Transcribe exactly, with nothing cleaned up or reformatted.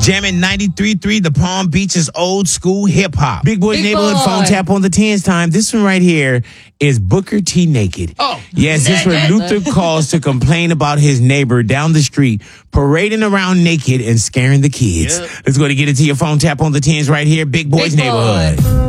Jamming ninety-three point three, the Palm Beaches old school hip hop. Big Boys Big Neighborhood boy. phone tap on the tens time. This one right here is Booker T Naked. Oh, yes, this where Luther calls to complain about his neighbor down the street parading around naked and scaring the kids. Yep. Let's go to get it to your phone tap on the tens right here. Big Boys Big boy. Neighborhood.